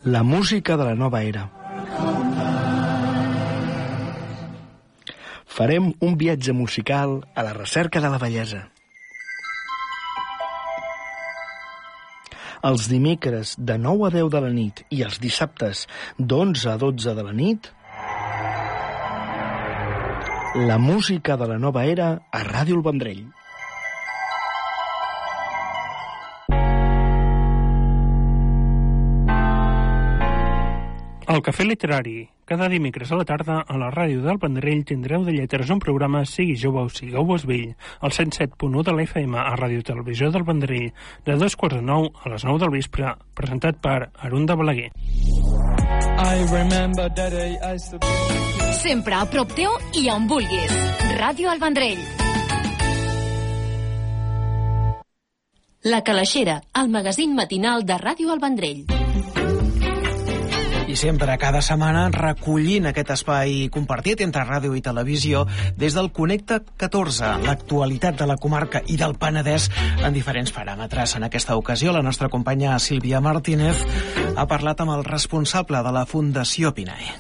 La música de la nova era. Farem un viatge musical a la recerca de la bellesa. Els dimecres de 9 a 10 de la nit i els dissabtes d'11 a 12 de la nit, la música de la nova era a Ràdio El Vendrell. El Cafè Literari. Cada dimecres a la tarda a la ràdio del Vendrell tindreu de lletres un programa Sigui jove o sigueu vell, al 107.1 de la FM a Ràdio Televisió del Vendrell, de 2:45 a les 9 del vespre, presentat per Arunda Balaguer. Sempre a prop teu i on vulguis. Ràdio El Vendrell. La Calaixera, el magazín matinal de Ràdio El Vendrell. I sempre, cada setmana, recollint aquest espai compartit entre ràdio i televisió des del Connecta 14, l'actualitat de la comarca i del Penedès en diferents paràmetres. En aquesta ocasió, la nostra companya Sílvia Martínez ha parlat amb el responsable de la Fundació PINAE.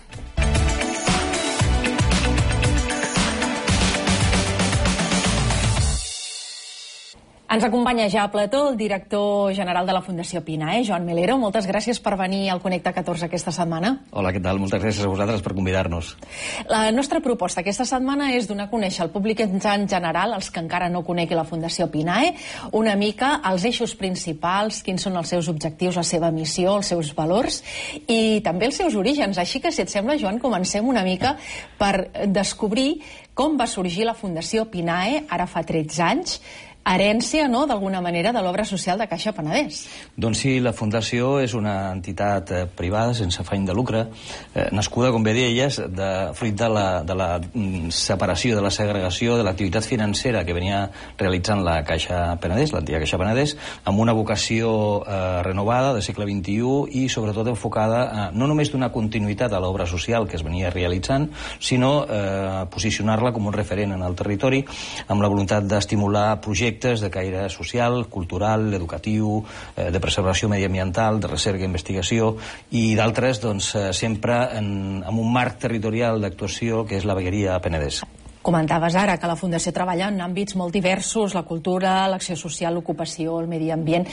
Ens acompanya ja a plató el director general de la Fundació PINAE, Joan Melero. Moltes gràcies per venir al Connecta 14 aquesta setmana. Hola, què tal? Moltes gràcies a vosaltres per convidar-nos. La nostra proposta aquesta setmana és donar a conèixer al públic en general, els que encara no coneguin la Fundació PINAE, una mica els eixos principals, quins són els seus objectius, la seva missió, els seus valors i també els seus orígens. Així que, si et sembla, Joan, comencem una mica per descobrir com va sorgir la Fundació PINAE, ara fa 13 anys, herència, no?, d'alguna manera, de l'obra social de Caixa Penedès. Doncs sí, la Fundació és una entitat privada, sense afany de lucre, nascuda, com bé deies, fruit de la separació, de la segregació de l'activitat financera que venia realitzant la Caixa Penedès, l'antiga Caixa Penedès, amb una vocació renovada, de segle XXI, i sobretot enfocada no només d'una continuïtat a l'obra social que es venia realitzant, sinó posicionar-la com un referent en el territori, amb la voluntat d'estimular projectes de caire social, cultural, educatiu, de preservació mediambiental, de recerca i investigació, i d'altres, doncs, sempre amb un marc territorial d'actuació que és la vegueria Penedès. Comentaves ara que la Fundació treballa en àmbits molt diversos, la cultura, l'acció social, l'ocupació, el medi ambient.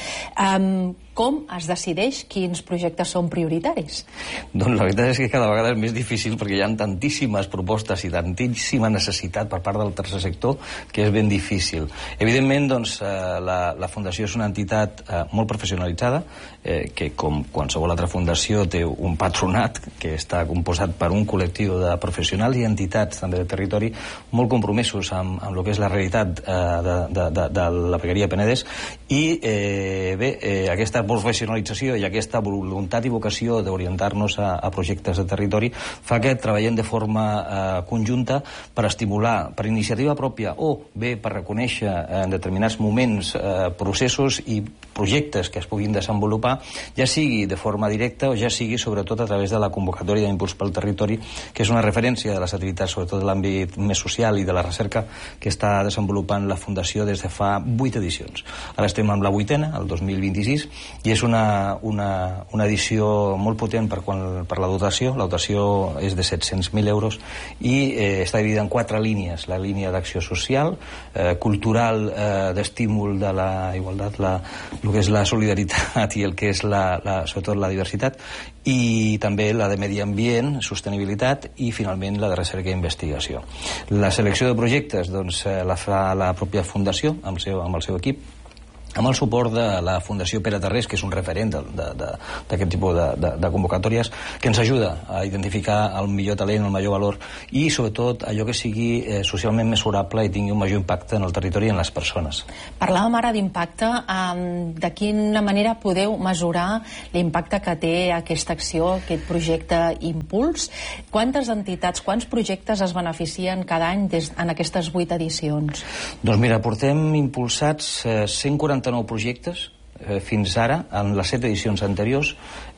Com es decideix quins projectes són prioritaris? Doncs la veritat és que cada vegada és més difícil perquè hi ha tantíssimes propostes i tantíssima necessitat per part del tercer sector que és ben difícil. Evidentment, doncs, la Fundació és una entitat molt professionalitzada, que com qualsevol altra fundació té un patronat que està composat per un col·lectiu de professionals i entitats també de territori molt compromesos amb el que és la realitat de la vegueria Penedès i aquesta professionalització i aquesta voluntat i vocació d'orientar-nos a projectes de territori fa que treballem de forma conjunta per estimular per iniciativa pròpia o bé per reconèixer en determinats moments processos i projectes que es puguin desenvolupar, ja sigui de forma directa o ja sigui sobretot a través de la convocatòria d'impuls pel territori, que és una referència de les activitats sobretot de l'àmbit més social i de la recerca que està desenvolupant la Fundació des de fa 8 edicions. Ara estem amb la 8ª, el 2026, i és una edició molt potent per la dotació. La dotació és de 700.000 euros i està dividida en 4 línies: la línia d'acció social, cultural, d'estímul de la igualtat, el que és la solidaritat i el que és sobretot la diversitat, i també la de medi ambient, sostenibilitat, i finalment la de recerca i investigació. La selecció de projectes, doncs, la fa la pròpia Fundació amb el seu equip, amb el suport de la Fundació Pere Tarrés, que és un referent d'aquest tipus de convocatòries, que ens ajuda a identificar el millor talent, el major valor i, sobretot, allò que sigui socialment mesurable i tingui un major impacte en el territori i en les persones. Parlàvem ara d'impacte. De quina manera podeu mesurar l'impacte que té aquesta acció, aquest projecte Impuls? Quantes entitats, quants projectes es beneficien cada any en aquestes 8 edicions? Doncs mira, portem impulsats 149 projectes fins ara, en les 7 edicions anteriors.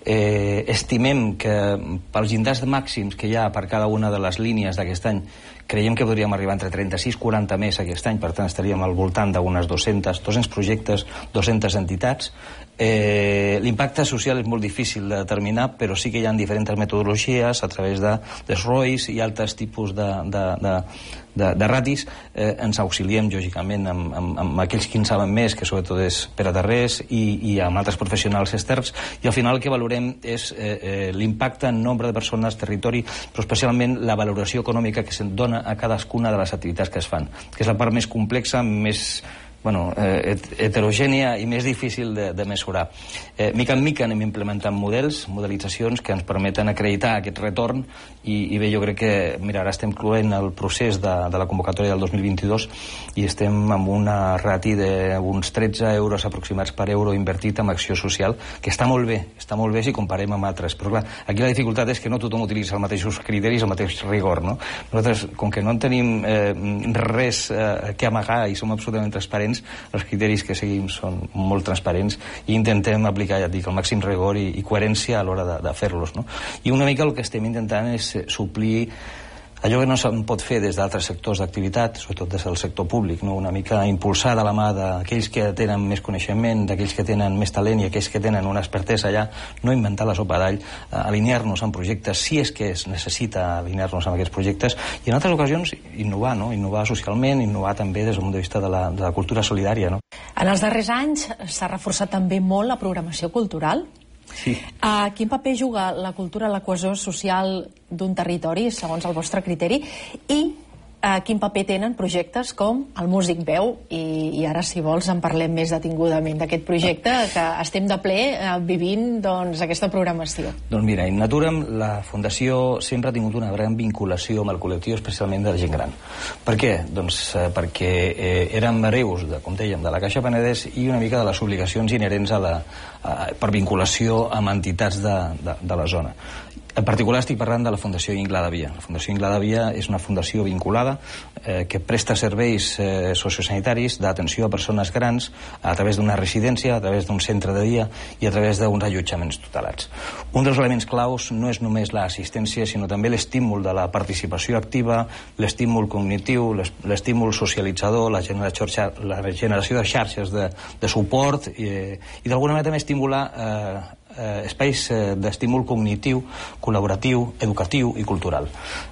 Estimem que pels llindars màxims que hi ha per cada una de les línies d'aquest any creiem que podríem arribar entre 36 i 40 més aquest any, per tant estaríem al voltant d'unes 200 projectes, 200 entitats, L'impacte social és molt difícil de determinar, però sí que hi ha diferents metodologies a través de ROIs i altres tipus de ratis. Ens auxiliem, lògicament, amb aquells que en saben més, que sobretot és Pere Tarrés, i amb altres professionals externs, i al final el que valorem és l'impacte en nombre de persones, territori, però especialment la valoració econòmica que se'n dona a cadascuna de les activitats que es fan, que és la part més complexa, més heterogènia i més difícil de mesurar. Mica en mica anem implementant modelitzacions que ens permeten acreditar aquest retorn i bé, jo crec que, mira, ara estem cloent el procés de la convocatòria del 2022 i estem amb una rati d'uns 13 euros aproximats per euro invertit en acció social, que està molt bé si comparem amb altres, però clar, aquí la dificultat és que no tothom utilitza els mateixos criteris, el mateix rigor, no? Nosaltres, com que no en tenim res que amagar i som absolutament transparents, els criteris que seguim són molt transparents i intentem aplicar, ja et dic, el màxim rigor i coherència a l'hora de fer-los, no? I una mica el que estem intentant és suplir allò que no se'n pot fer des d'altres sectors d'activitat, sobretot des del sector públic, no? Una mica impulsar de la mà d'aquells que tenen més coneixement, d'aquells que tenen més talent i aquells que tenen una expertesa allà, no inventar la sopa d'all, alinear-nos en projectes, si és que es necessita alinear-nos en aquests projectes, i en altres ocasions innovar, no? Innovar socialment, innovar també des del punt de vista de la cultura solidària, no? En els darrers anys s'ha reforçat també molt la programació cultural. Sí. Quin paper juga la cultura a la cohesió social d'un territori, segons el vostre criteri, i quin paper tenen projectes com el Músic Veu, i ara, si vols, en parlem més detingudament d'aquest projecte, que estem de ple vivint aquesta programació. Doncs mira, in Naturem, la Fundació sempre ha tingut una gran vinculació amb el col·lectiu, especialment de la gent gran. Per què? Doncs perquè érem hereus, com dèiem, de la Caixa Penedès i una mica de les obligacions inherents per vinculació amb entitats de la zona. En particular estic parlant de la Fundació Ingla de Via. La Fundació Ingla de Via és una fundació vinculada que presta serveis sociosanitaris d'atenció a persones grans a través d'una residència, a través d'un centre de dia i a través d'uns allotjaments tutelats. Un dels elements claus no és només l'assistència, sinó també l'estímul de la participació activa, l'estímul cognitiu, l'estímul socialitzador, la generació de xarxes de suport i d'alguna manera també estimular espais d'estímul cognitiu, col·laboratiu, educatiu i cultural.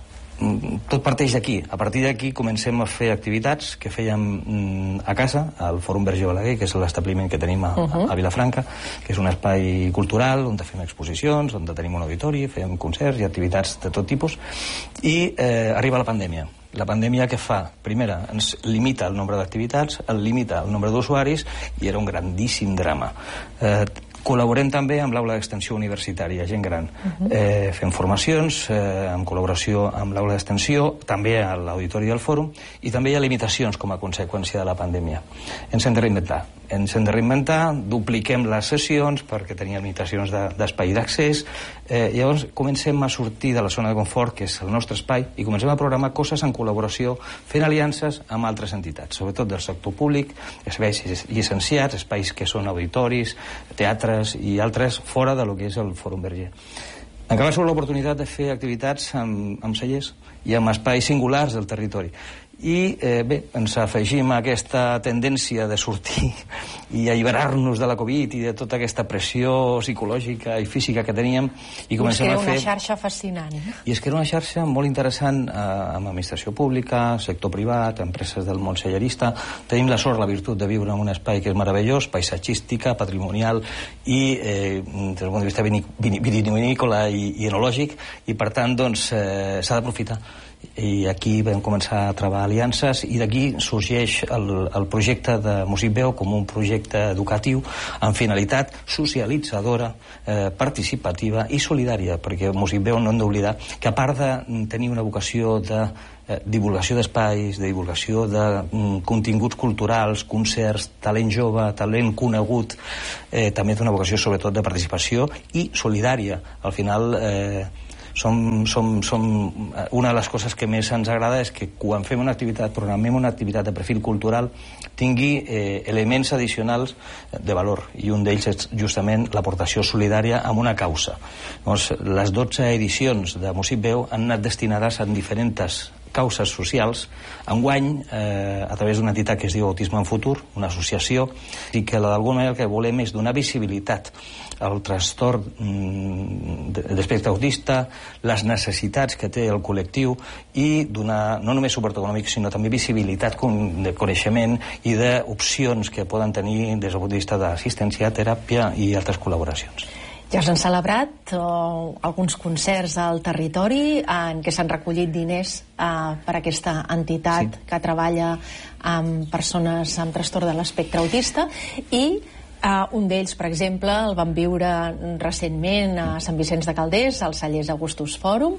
Tot parteix d'aquí. A partir d'aquí comencem a fer activitats que fèiem a casa, al Fòrum Verger Balaguer, que és l'establiment que tenim a Vilafranca, que és un espai cultural on fem exposicions, on tenim un auditori, fem concerts i activitats de tot tipus, i arriba la pandèmia. La pandèmia què fa? Primera, ens limita el nombre d'activitats, limita el nombre d'usuaris i era un grandíssim drama. Col·laborem també amb l'aula d'extensió universitària, gent gran. Fem formacions en col·laboració amb l'aula d'extensió, també a l'auditori del fòrum, i també hi ha limitacions com a conseqüència de la pandèmia. Ens hem de reinventar, dupliquem les sessions perquè teníem limitacions d'espai d'accés, llavors comencem a sortir de la zona de confort, que és el nostre espai, i comencem a programar coses en col·laboració, fent aliances amb altres entitats, sobretot del sector públic, espais llicenciats, espais que són auditoris, teatres i altres fora de lo que és el Fòrum Verger. Encara sobre l'oportunitat de fer activitats amb cellers i amb espais singulars del territori. I bé, ens afegim a aquesta tendència de sortir i alliberar-nos de la Covid i de tota aquesta pressió psicològica i física que teníem i comencem a fer... una xarxa fascinant. I és que era una xarxa molt interessant amb administració pública, sector privat, empreses del món cellerista. Tenim la sort, la virtut de viure en un espai que és meravellós, paisatgística, patrimonial i des del punt de vista vitivinícola i enològic, i per tant doncs s'ha d'aprofitar. I aquí vam començar a treballar aliances i d'aquí sorgeix el projecte de Músic Veu com un projecte educatiu amb finalitat socialitzadora, participativa i solidària, perquè Músic Veu no hem d'oblidar que a part de tenir una vocació de divulgació d'espais, de divulgació de continguts culturals, concerts, talent jove, talent conegut, també té una vocació sobretot de participació i solidària. Al final una de les coses que més ens agrada és que quan fem una activitat, programem una activitat de perfil cultural, tingui elements addicionals de valor, i un d'ells és justament l'aportació solidària amb una causa. Doncs les 12 edicions de Músic Veu han anat destinades a diferents causes socials. Enguany, a través d'una entitat que es diu Autisme en Futur, una associació, i que d'alguna manera el que volem és donar visibilitat al trastorn d'espectre autista, les necessitats que té el col·lectiu i donar no només suport econòmic, sinó també visibilitat de coneixement i d'opcions que poden tenir des del punt de vista d'assistència, teràpia i altres col·laboracions. Ja s'han celebrat alguns concerts al territori en què s'han recollit diners per aquesta entitat que treballa amb persones amb trastorn de l'espectre autista i un d'ells, per exemple, el vam viure recentment a Sant Vicenç de Calders, als cellers Augustus Fòrum,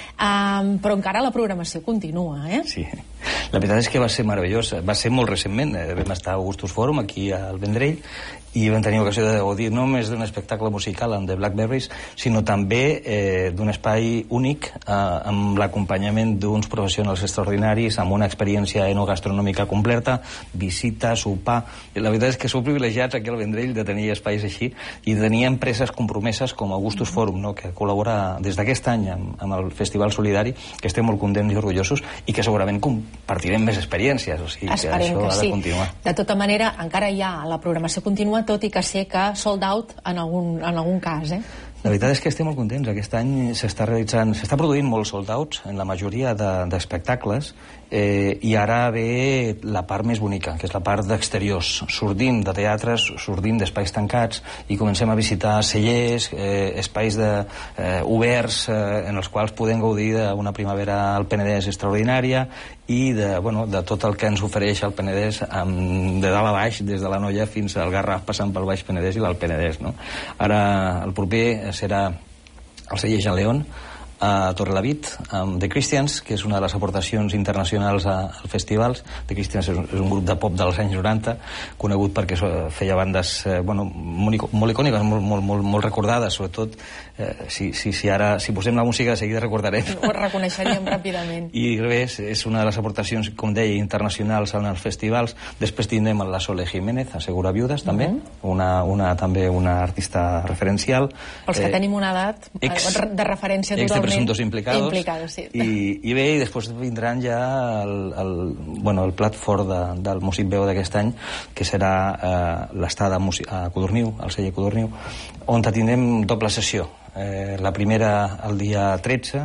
però encara la programació continua, eh? Sí, la veritat és que va ser meravellós. Va ser molt recentment, vam estar a Augustus Fòrum, aquí al Vendrell, i vam tenir ocasió de gaudir no només d'un espectacle musical amb The Blackberries, sinó també d'un espai únic amb l'acompanyament d'uns professionals extraordinaris, amb una experiència enogastronòmica completa, visita, sopar. La veritat és que sou privilegiats aquí al Vendrell de tenir espais així i de tenir empreses compromeses com Augustus Fòrum, no?, que col·labora des d'aquest any amb el Festival Solidari, que estem molt contents i orgullosos i que segurament compartirem més experiències, o sigui que això ha de continuar. De tota manera, encara hi ha la programació continua, tot i que sé que sold out en algun cas, eh? La veritat és que estem molt contents. Aquest any s'està produint molts sold outs en la majoria d'espectacles i ara ve la part més bonica, que és la part d'exteriors. Sortim de teatres, sortim d'espais tancats i comencem a visitar cellers, espais oberts en els quals podem gaudir d'una primavera al Penedès extraordinària i de tot el que ens ofereix el Penedès de dalt a baix, des de l'Anoia fins al Garraf, passant pel Baix Penedès i l'Alt Penedès, no? Ara el proper serà el celler Jean León a Torrelavit amb The Christians, que és una de les aportacions internacionals al festival. The Christians és un grup de pop dels anys 90, conegut perquè feia bandes molt icòniques, molt recordades, sobretot si posem la música de seguida recordarem. Ho reconeixeríem ràpidament. I res, és una de les aportacions, com deia, internacionals als festivals. Després tindrem la Sole Jiménez, a Segura Viudes, també, també una artista referencial. Pels que tenim una edat de referència totalment presuntos implicados, sí. I bé, i després vindran ja el plat fort del Músic Veu d'aquest any, que serà l'estada a Codorniu, al celler Codorniu, on tindrem doble sessió. La primera el dia 13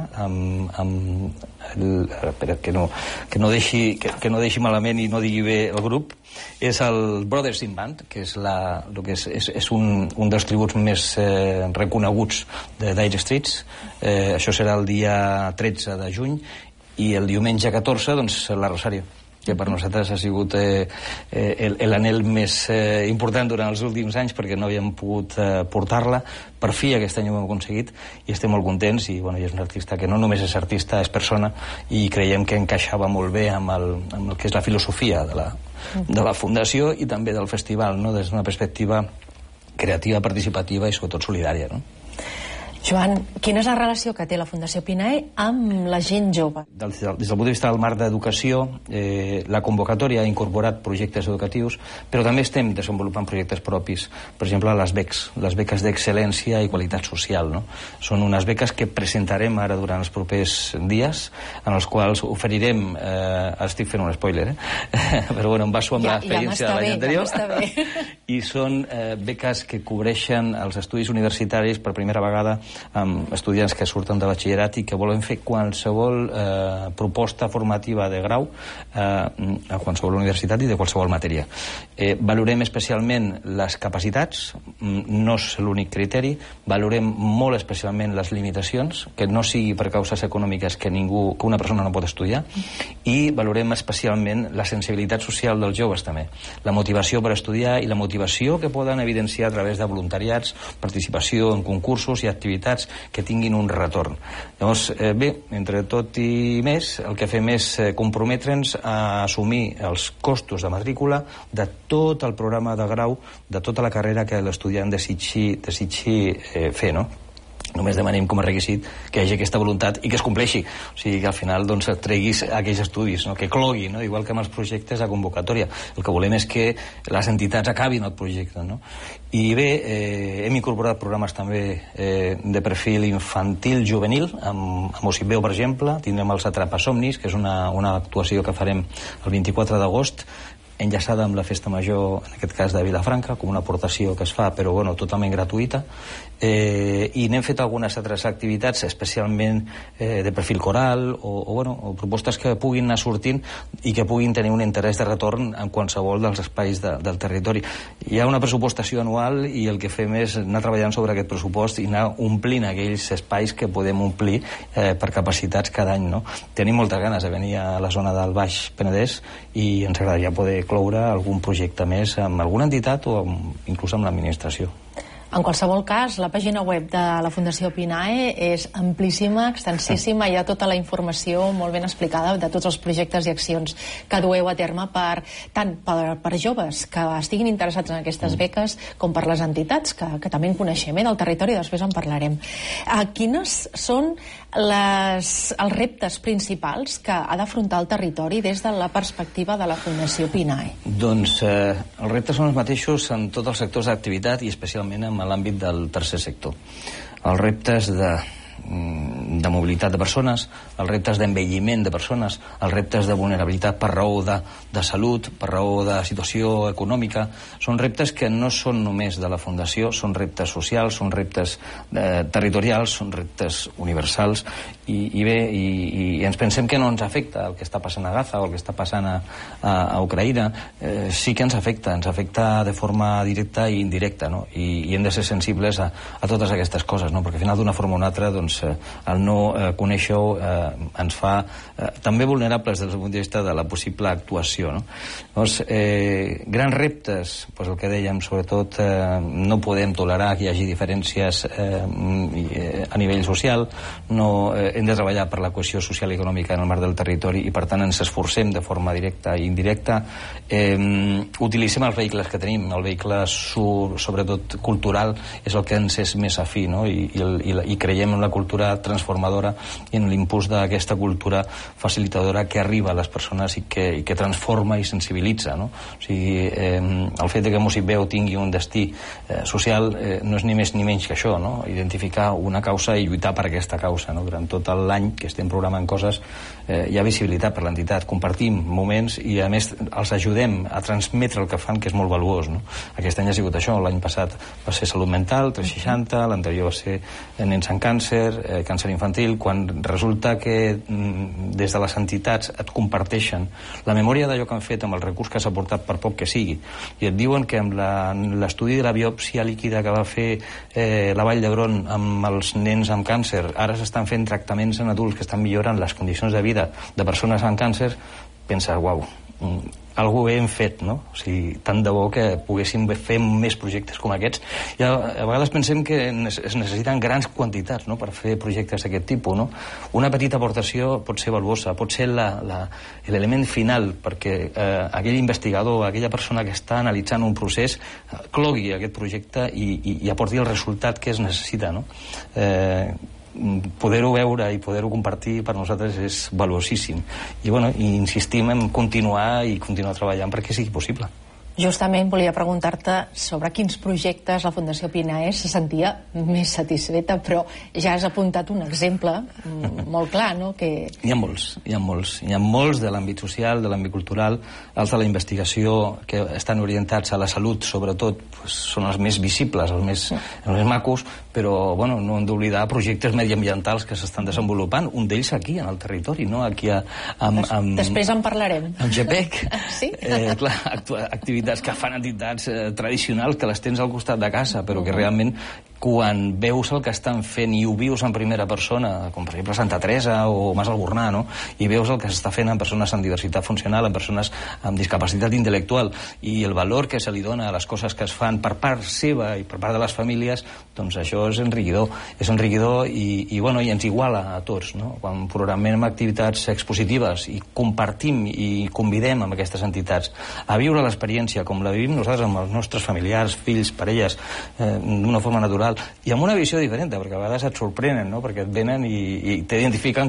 que no deixi malament i no digui bé el grup, és el Brothers in Band, que és un dels tributs més reconeguts de Dire Straits. Això serà el dia 13 de juny i el diumenge 14 la Rosario, que per nosaltres ha sigut l'anhel més important durant els últims anys perquè no havíem pogut portar-la. Per fi aquest any ho hem aconseguit i estem molt contents i és un artista que no només és artista, és persona i creiem que encaixava molt bé amb el que és la filosofia de la Fundació i també del festival, no?, des d'una perspectiva creativa, participativa i sobretot solidària, no? Joan, quina és la relació que té la Fundació Pinae amb la gent jove? Des del punt de vista del marc d'educació, la convocatòria ha incorporat projectes educatius, però també estem desenvolupant projectes propis. Per exemple, les beques d'excel·lència i qualitat social, no? Són unes beques que presentarem ara durant els propers dies, en els quals oferirem, estic fent un spoiler, però em baso amb l'experiència de l'any anterior, i són beques que cobreixen els estudis universitaris per primera vegada amb estudiants que surten de batxillerat i que volen fer qualsevol proposta formativa de grau a qualsevol universitat i de qualsevol matèria. Valorem especialment les capacitats, no és l'únic criteri, valorem molt especialment les limitacions, que no sigui per causes econòmiques que una persona no pot estudiar, i valorem especialment la sensibilitat social dels joves també, la motivació per estudiar i la motivació que poden evidenciar a través de voluntariats, participació en concursos i activitats que tinguin un retorn. Llavors, bé, entre tot i més, el que fem és comprometre'ns a assumir els costos de matrícula de tot el programa de grau, de tota la carrera que l'estudiant desitgi fer, no? Només demanem com a requisit que hi hagi aquesta voluntat i que es compleixi. O sigui, que al final doncs, et treguis aquells estudis, no? Que clogui, no? Igual que amb els projectes a convocatòria. El que volem és que les entitats acabin el projecte, no? I bé, hem incorporat programes també de perfil infantil, juvenil, amb Ocibeu, per exemple. Tindrem els Atrapasomnis, que és una actuació que farem el 24 d'agost, enllaçada amb la Festa Major, en aquest cas de Vilafranca, com una aportació que es fa, però bueno, totalment gratuïta. I n'hem fet algunes altres activitats, especialment de perfil coral, o propostes que puguin anar sortint i que puguin tenir un interès de retorn en qualsevol dels espais del territori. Hi ha una pressupostació anual i el que fem és anar treballant sobre aquest pressupost i anar omplint aquells espais que podem omplir per capacitats cada any, no? Tenim moltes ganes de venir a la zona del Baix Penedès i ens agradaria poder incloure algun projecte més amb alguna entitat o inclús amb l'administració. En qualsevol cas, la pàgina web de la Fundació Pinae és amplíssima, extensíssima, hi ha tota la informació molt ben explicada de tots els projectes i accions que dueu a terme tant per joves que estiguin interessats en aquestes beques com per les entitats, que també en coneixem del territori, després en parlarem. Quines són els reptes principals que ha d'afrontar el territori des de la perspectiva de la Fundació Pinae? Doncs els reptes són els mateixos en tots els sectors d'activitat i especialment en l'àmbit del tercer sector. Els reptes de mobilitat de persones, els reptes d'envelliment de persones, els reptes de vulnerabilitat per raó de salut, per raó de situació econòmica, són reptes que no són només de la Fundació, són reptes socials, són reptes territorials, són reptes universals i bé, i ens pensem que no ens afecta el que està passant a Gaza o el que està passant a Ucraïna. Sí que ens afecta de forma directa i indirecta, no? I hem de ser sensibles a totes aquestes coses, no? Perquè al final d'una forma o una altra doncs, el no conèixer-ho ens fa també vulnerables des del punt de vista de la possible actuació, no? Llavors, grans reptes, doncs el que dèiem, sobretot no podem tolerar que hi hagi diferències a nivell social, hem de treballar per la cohesió social i econòmica en el marc del territori i per tant ens esforcem de forma directa i indirecta. Utilitzem els vehicles que tenim, el vehicle sobretot cultural és el que ens és més afí, no? I creiem en la cultura transformadora i en l'impuls d'aquesta cultura facilitadora que arriba a les persones i que transforma i sensibilitza, no? O sigui, el fet que Ocibeu tingui un destí social no és ni més ni menys que això, no? Identificar una causa i lluitar per aquesta causa, no? Durant tot l'any que estem programant coses hi ha visibilitat per l'entitat, compartim moments i a més els ajudem a transmetre el que fan, que és molt valuós, no? Aquest any ha sigut això, l'any passat va ser salut mental, 360, l'anterior va ser nens amb càncer, càncer infantil, quan resulta que des de les entitats et comparteixen la memòria d'allò que han fet amb el recurs que s'ha portat per poc que sigui i et diuen que amb l'estudi de la biòpsia líquida que va fer la Vall d'Hebron amb els nens amb càncer, ara s'estan fent tractaments en adults que estan millorant les condicions de vida de persones amb càncer, penses, uau, algú hem fet, no? O sigui, tant de bo que poguéssim fer més projectes com aquests. I a vegades pensem que es necessiten grans quantitats, no?, per fer projectes d'aquest tipus, no? Una petita aportació pot ser valuosa, pot ser l'element final perquè aquell investigador, aquella persona que està analitzant un procés, clogui aquest projecte i aporti el resultat que es necessita, no? Poder-ho veure i poder-ho compartir per nosaltres és valuosíssim i insistim en continuar treballant perquè sigui possible. Justament volia preguntar-te sobre quins projectes la Fundació Pinae se sentia més satisfeta, però ja has apuntat un exemple molt clar, no? Que... Hi ha molts de l'àmbit social, de l'àmbit cultural, els de la investigació que estan orientats a la salut, sobretot, són els més visibles, els més macos, però no hem d'oblidar projectes mediambientals que s'estan desenvolupant, un d'ells aquí, en el territori, no? Aquí Després en parlarem. Amb GPEC. Sí? Clar, activitats que fan entitats tradicionals que les tens al costat de casa, però que realment quan veus el que estan fent i ho vius en primera persona, com per exemple Santa Teresa o Mas Albornà, no? I veus el que s'està fent amb persones amb diversitat funcional, amb persones amb discapacitat intel·lectual, i el valor que se li dona a les coses que es fan per part seva i per part de les famílies, doncs això és enriquidor i ens iguala a tots, no? Quan programem activitats expositives i compartim i convidem amb aquestes entitats a viure l'experiència com la vivim nosaltres amb els nostres familiars, fills, parelles, d'una forma natural, i amb una visió diferent, perquè a vegades et sorprenen, no? Perquè et venen i t'identifiquen